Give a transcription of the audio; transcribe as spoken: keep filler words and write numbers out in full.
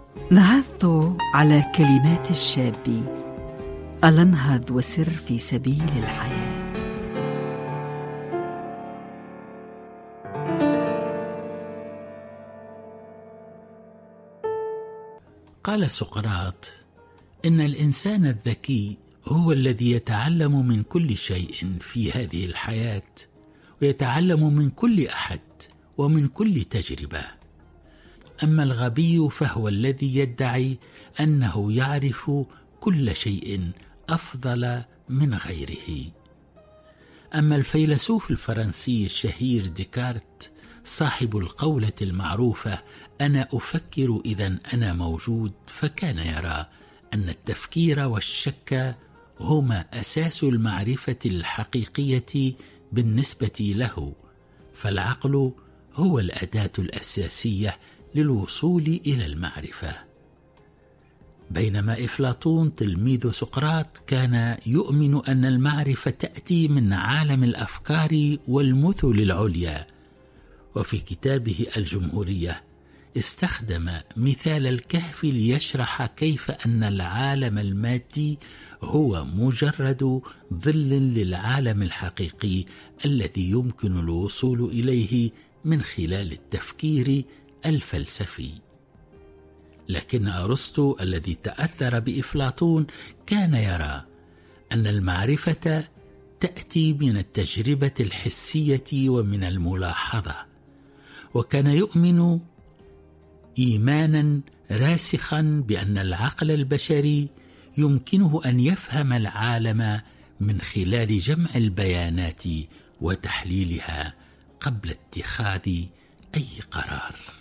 نهضت على كلمات الشاب، ألا انهض وسر في سبيل الحياة. قال سقراط: إن الإنسان الذكي هو الذي يتعلم من كل شيء في هذه الحياة، ويتعلم من كل أحد ومن كل تجربة. أما الغبي فهو الذي يدعي أنه يعرف كل شيء أفضل من غيره. أما الفيلسوف الفرنسي الشهير ديكارت صاحب القولة المعروفة أنا أفكر إذا أنا موجود، فكان يرى أن التفكير والشك هما أساس المعرفة الحقيقية بالنسبة له، فالعقل هو الأداة الأساسية للوصول إلى المعرفة. بينما أفلاطون تلميذ سقراط كان يؤمن أن المعرفة تأتي من عالم الأفكار والمثل العليا، وفي كتابه الجمهورية استخدم مثال الكهف ليشرح كيف أن العالم المادي هو مجرد ظل للعالم الحقيقي الذي يمكن الوصول إليه من خلال التفكير الفلسفي. لكن أرسطو الذي تأثر بأفلاطون كان يرى أن المعرفة تأتي من التجربة الحسية ومن الملاحظة، وكان يؤمن إيمانا راسخا بأن العقل البشري يمكنه أن يفهم العالم من خلال جمع البيانات وتحليلها قبل اتخاذ أي قرار.